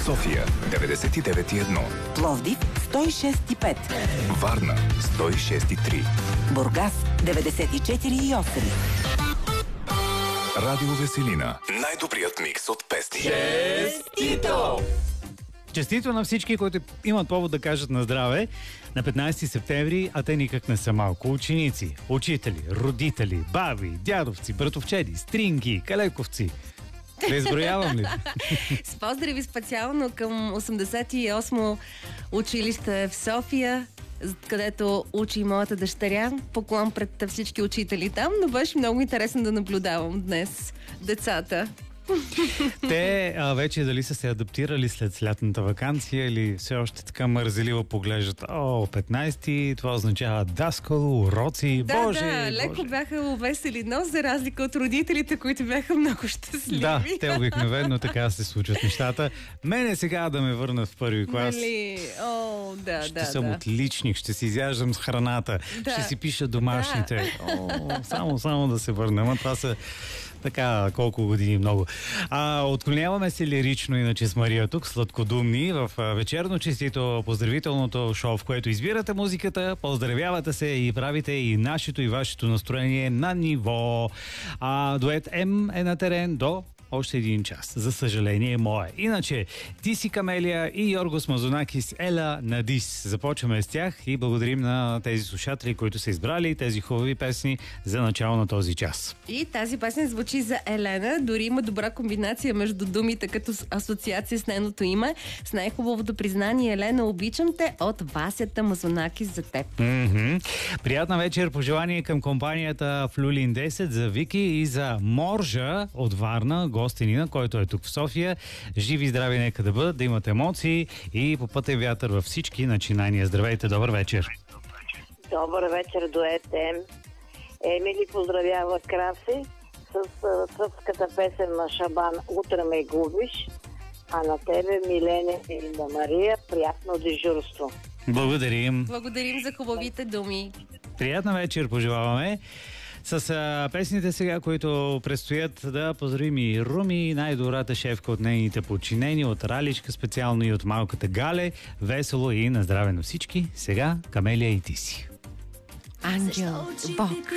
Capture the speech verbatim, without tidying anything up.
София деветдесет и девет и едно, Пловдив сто и шест и пет, Варна сто и шест и три, Бургас деветдесет и четири и осем. Радио Веселина. Най-добрият микс от песни. Честито! Честито на всички, които имат повод да кажат на здраве на петнайсети септември, а те никак не са малко. Ученици, учители, родители, баби, дядовци, братовчеди, стринги, калековци. Да изброявам ли? С поздрави специално към осемдесет и осмо училище в София, където учи моята дъщеря. Поклон пред всички учители там, но беше много интересно да наблюдавам днес децата. Те а, вече дали са се адаптирали след лятната ваканция или все още така мързеливо поглеждат? О, петнайсети, това означава даскало, уроци, Да, боже! да, леко боже. бяха увесели нос, за разлика от родителите, които бяха много щастливи. Да, те обикновено така се случват нещата. Мене сега да ме върнат в първи клас. Нали? О, да, Ще да, съм да. отличник, ще си изяждам с храната, Да. ще си пиша домашните. Да. О, само, само да се върна. Ама това са така колко години много. А, отклоняваме се лирично иначе с Мария тук, сладкодумни, в а, вечерно честито поздравителното шоу, в което избирате музиката, поздравявате се и правите и нашето и вашето настроение на ниво. А, дует М е на терен до още един час. За съжаление, мое. Иначе, ти си Камелия и Йоргос Мазонакис, Ела Надис. Започваме с тях и благодарим на тези слушатели, които са избрали тези хубави песни за начало на този час. И тази песен звучи за Елена. Дори има добра комбинация между думите като асоциация с нейното име. С най-хубавото признание: Елена, обичам те, от Васята Мазонакис за теб. Mm-hmm. Приятна вечер, пожелание към компанията в Люлин десет за Вики и за Моржа от Варна, гостенина, който е тук в София. Живи и здрави нека да бъдат, да имат емоции и по пътя вятър във всички начинания. Здравейте, добър вечер. Добър вечер, дует Ем. Емили поздравява Краси с сръбската песен на Шабан "Утре ме губиш", а на тебе, Милене и на Мария, приятно дежурство. Благодарим. Благодарим за хубавите думи. Приятна вечер пожелаваме. С а, песните сега, които предстоят, да поздравим и Руми, най-добрата шефка от нейните подчинени, от Раличка специално и от малката Гале. Весело и на здраве на всички. Сега Камелия и ти си. Ангел, Бог.